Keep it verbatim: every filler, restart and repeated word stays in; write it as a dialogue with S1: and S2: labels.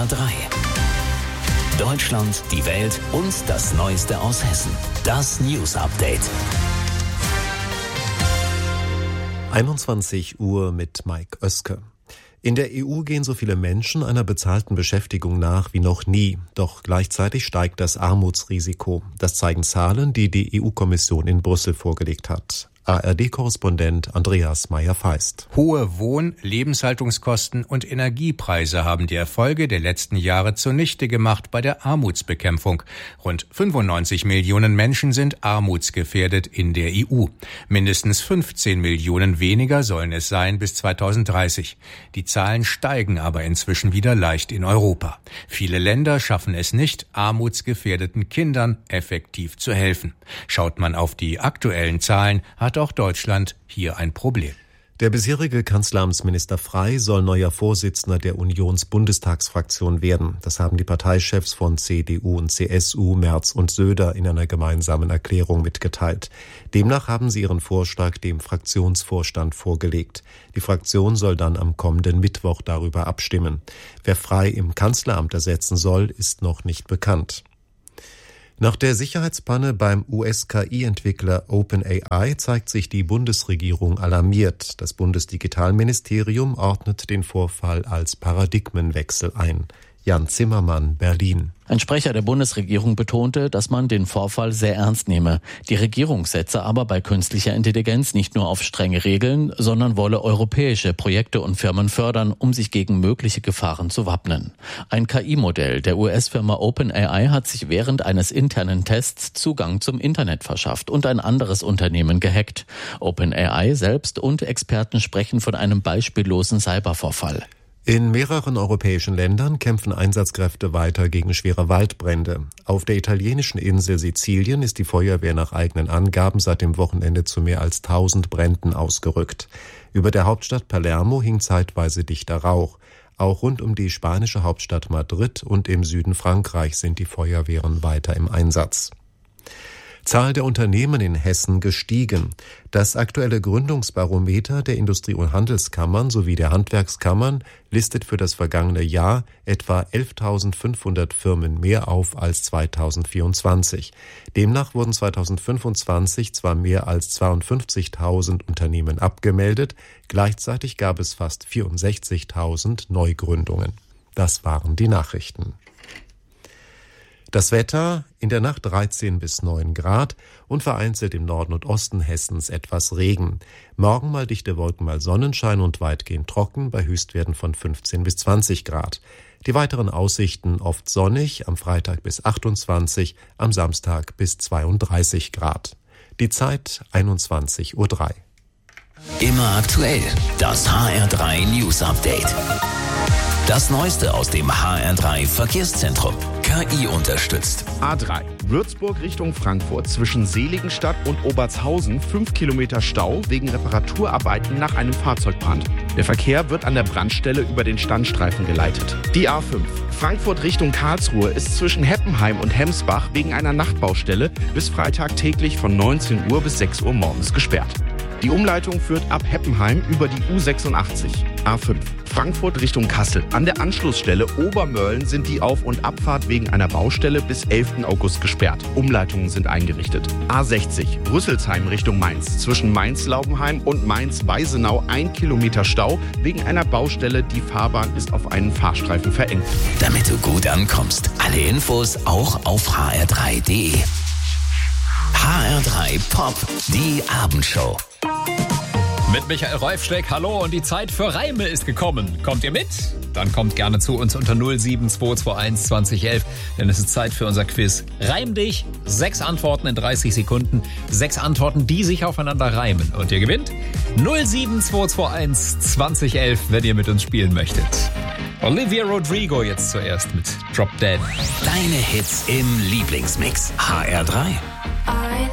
S1: R drei. Deutschland, die Welt und das Neueste aus Hessen. Das News Update.
S2: einundzwanzig Uhr mit Mike Oeske. In der E U gehen so viele Menschen einer bezahlten Beschäftigung nach wie noch nie. Doch gleichzeitig steigt das Armutsrisiko. Das zeigen Zahlen, die die E U-Kommission in Brüssel vorgelegt hat. A R D-Korrespondent Andreas Meyer-Feist.
S3: Hohe Wohn-, Lebenshaltungskosten und Energiepreise haben die Erfolge der letzten Jahre zunichte gemacht bei der Armutsbekämpfung. Rund fünfundneunzig Millionen Menschen sind armutsgefährdet in der E U. Mindestens fünfzehn Millionen weniger sollen es sein bis zweitausenddreißig. Die Zahlen steigen aber inzwischen wieder leicht in Europa. Viele Länder schaffen es nicht, armutsgefährdeten Kindern effektiv zu helfen. Schaut man auf die aktuellen Zahlen, hat auch Deutschland hier ein Problem.
S2: Der bisherige Kanzleramtsminister Frey soll neuer Vorsitzender der Unionsbundestagsfraktion werden. Das haben die Parteichefs von C D U und C S U, Merz und Söder, in einer gemeinsamen Erklärung mitgeteilt. Demnach haben sie ihren Vorschlag dem Fraktionsvorstand vorgelegt. Die Fraktion soll dann am kommenden Mittwoch darüber abstimmen. Wer Frey im Kanzleramt ersetzen soll, ist noch nicht bekannt. Nach der Sicherheitspanne beim U S-K I-Entwickler OpenAI zeigt sich die Bundesregierung alarmiert. Das Bundesdigitalministerium ordnet den Vorfall als Paradigmenwechsel ein. Jan Zimmermann, Berlin.
S4: Ein Sprecher der Bundesregierung betonte, dass man den Vorfall sehr ernst nehme. Die Regierung setze aber bei künstlicher Intelligenz nicht nur auf strenge Regeln, sondern wolle europäische Projekte und Firmen fördern, um sich gegen mögliche Gefahren zu wappnen. Ein K I-Modell der U S-Firma OpenAI hat sich während eines internen Tests Zugang zum Internet verschafft und ein anderes Unternehmen gehackt. OpenAI selbst und Experten sprechen von einem beispiellosen Cybervorfall.
S2: In mehreren europäischen Ländern kämpfen Einsatzkräfte weiter gegen schwere Waldbrände. Auf der italienischen Insel Sizilien ist die Feuerwehr nach eigenen Angaben seit dem Wochenende zu mehr als tausend Bränden ausgerückt. Über der Hauptstadt Palermo hing zeitweise dichter Rauch. Auch rund um die spanische Hauptstadt Madrid und im Süden Frankreichs sind die Feuerwehren weiter im Einsatz. Zahl der Unternehmen in Hessen gestiegen. Das aktuelle Gründungsbarometer der Industrie- und Handelskammern sowie der Handwerkskammern listet für das vergangene Jahr etwa elftausendfünfhundert Firmen mehr auf als zweitausendvierundzwanzig. Demnach wurden zweitausendfünfundzwanzig zwar mehr als zweiundfünfzigtausend Unternehmen abgemeldet, gleichzeitig gab es fast vierundsechzigtausend Neugründungen. Das waren die Nachrichten. Das Wetter: in der Nacht dreizehn bis neun Grad und vereinzelt im Norden und Osten Hessens etwas Regen. Morgen mal dichte Wolken, mal Sonnenschein und weitgehend trocken bei Höchstwerten von fünfzehn bis zwanzig Grad. Die weiteren Aussichten: oft sonnig, am Freitag bis achtundzwanzig, am Samstag bis zweiunddreißig Grad. Die Zeit einundzwanzig Uhr drei.
S1: Immer aktuell, das H R drei News Update. Das Neueste aus dem H R drei Verkehrszentrum. K I unterstützt.
S5: A drei. Würzburg Richtung Frankfurt zwischen Seligenstadt und Obertshausen fünf Kilometer Stau wegen Reparaturarbeiten nach einem Fahrzeugbrand. Der Verkehr wird an der Brandstelle über den Standstreifen geleitet. Die A fünf. Frankfurt Richtung Karlsruhe ist zwischen Heppenheim und Hemsbach wegen einer Nachtbaustelle bis Freitag täglich von neunzehn Uhr bis sechs Uhr morgens gesperrt. Die Umleitung führt ab Heppenheim über die U sechsundachtzig. A fünf. Frankfurt Richtung Kassel. An der Anschlussstelle Obermörlen sind die Auf- und Abfahrt wegen einer Baustelle bis elften August gesperrt. Umleitungen sind eingerichtet. A sechzig. Rüsselsheim Richtung Mainz. Zwischen Mainz-Laubenheim und Mainz-Weisenau ein Kilometer Stau wegen einer Baustelle. Die Fahrbahn ist auf einen Fahrstreifen verengt.
S1: Damit du gut ankommst. Alle Infos auch auf h r drei punkt d e. H R drei Pop, die Abendshow.
S6: Mit Michael Reufschleck, hallo, und die Zeit für Reime ist gekommen. Kommt ihr mit? Dann kommt gerne zu uns unter null sieben zwei zwei eins zwanzig elf, denn es ist Zeit für unser Quiz. Reim dich, sechs Antworten in dreißig Sekunden, sechs Antworten, die sich aufeinander reimen. Und ihr gewinnt null sieben zwei zwei eins zwanzig elf, wenn ihr mit uns spielen möchtet. Olivia Rodrigo jetzt zuerst mit Drop Dead.
S1: Deine Hits im Lieblingsmix. H R drei.
S7: I